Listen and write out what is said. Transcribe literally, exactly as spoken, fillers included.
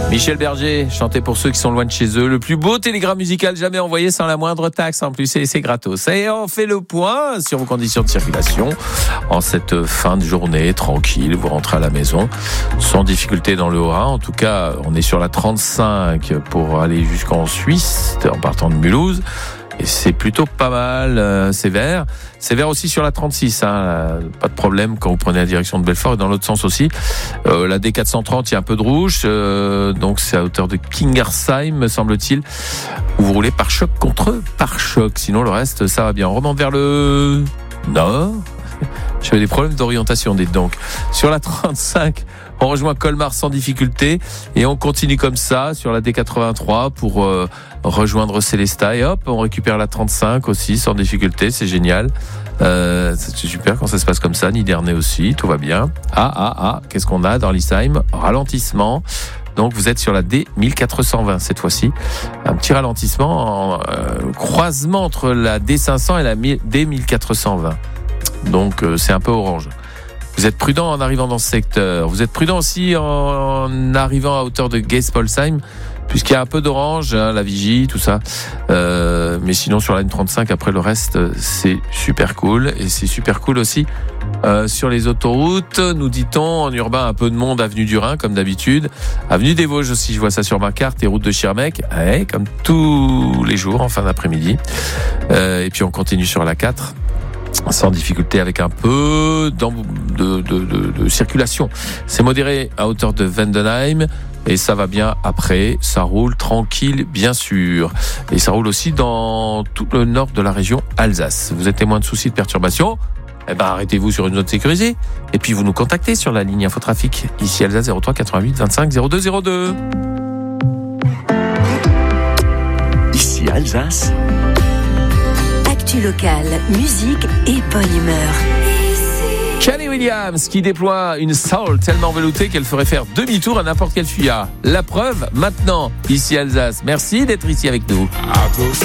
Michel Berger, chanté pour ceux qui sont loin de chez eux. Le plus beau télégramme musical jamais envoyé sans la moindre taxe. En plus, c'est, c'est gratos. Et on fait le point sur vos conditions de circulation en cette fin de journée tranquille. Vous rentrez à la maison sans difficulté dans le Haut-Rhin. En tout cas, on est sur la trente-cinq pour aller jusqu'en Suisse en partant de Mulhouse. Et c'est plutôt pas mal, euh, sévère. Sévère aussi sur la trente-six, hein, euh, pas de problème quand vous prenez la direction de Belfort et dans l'autre sens aussi. Euh, la D quatre cent trente, il y a un peu de rouge, euh, donc c'est à hauteur de Kingersheim, me semble-t-il, où vous roulez par choc contre par choc. Sinon le reste, ça va bien. On remonte vers le nord. J'avais des problèmes d'orientation, dites donc. Sur la trente-cinq, on rejoint Colmar sans difficulté et on continue comme ça sur la D quatre-vingt-trois pour euh, rejoindre Célestat et hop, on récupère la trente-cinq aussi sans difficulté, c'est génial. Euh, c'est super quand ça se passe comme ça. Nidernais aussi, tout va bien. Ah ah ah, qu'est-ce qu'on a dans l'Isheim? Ralentissement. Donc vous êtes sur la D mille quatre cent vingt cette fois-ci. Un petit ralentissement en euh, croisement entre la D cinq cents et la D mille quatre cent vingt. Donc euh, c'est un peu orange. Vous êtes prudent en arrivant dans ce secteur. Vous êtes prudent aussi en arrivant à hauteur de Geespolsheim, puisqu'il y a un peu d'orange, hein, la vigie, tout ça. Euh, mais sinon sur la N trente-cinq, après le reste, c'est super cool. Et c'est super cool aussi euh, sur les autoroutes. Nous dit-on en urbain, un peu de monde, avenue du Rhin comme d'habitude. Avenue des Vosges aussi, je vois ça sur ma carte. Et route de Schirmeck, ouais, comme tous les jours en fin d'après-midi. Euh, et puis on continue sur la quatre. Sans difficulté avec un peu de, de, de, de circulation. C'est modéré à hauteur de Vendenheim et ça va bien après. Ça roule tranquille, bien sûr. Et ça roule aussi dans tout le nord de la région Alsace. Vous êtes témoin de soucis de perturbation? Eh ben, arrêtez-vous sur une zone sécurisée. Et puis vous nous contactez sur la ligne Infotrafic. Ici Alsace zéro trois quatre-vingt-huit vingt-cinq zéro deux zéro deux. Ici Alsace. Actu local, musique et bonne humeur. Kenny Williams qui déploie une soul tellement veloutée qu'elle ferait faire demi-tour à n'importe quel fuyard. La preuve maintenant, ici Alsace. Merci d'être ici avec nous.